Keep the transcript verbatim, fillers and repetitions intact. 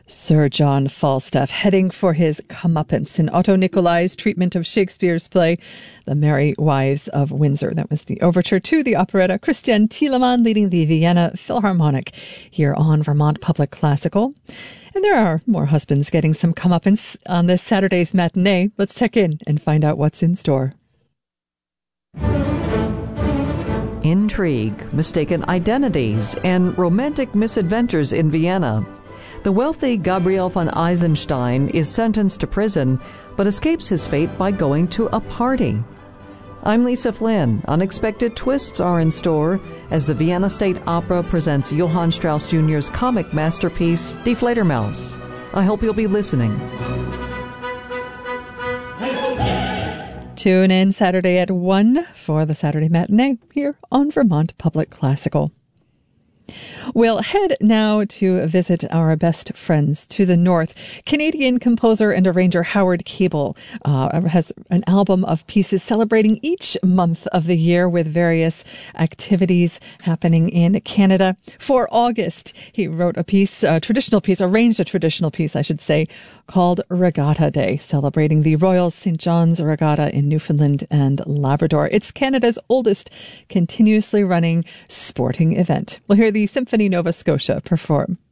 Sir John Falstaff heading for his comeuppance in Otto Nicolai's treatment of Shakespeare's play, The Merry Wives of Windsor. That was the overture to the operetta. Christian Thielemann leading the Vienna Philharmonic here on Vermont Public Classical. And there are more husbands getting some comeuppance on this Saturday's matinee. Let's check in and find out what's in store. Intrigue, mistaken identities, and romantic misadventures in Vienna. The wealthy Gabriel von Eisenstein is sentenced to prison, but escapes his fate by going to a party. I'm Lisa Flynn. Unexpected twists are in store as the Vienna State Opera presents Johann Strauss Junior's comic masterpiece, Die Fledermaus. I hope you'll be listening. Tune in Saturday at one for the Saturday matinee here on Vermont Public Classical. We'll head now to visit our best friends to the north. Canadian composer and arranger Howard Cable uh, has an album of pieces celebrating each month of the year with various activities happening in Canada. For August, he wrote a piece, a traditional piece, arranged a traditional piece, I should say, called Regatta Day, celebrating the Royal Saint John's Regatta in Newfoundland and Labrador. It's Canada's oldest continuously running sporting event. We'll hear the Symphony Nova Scotia perform.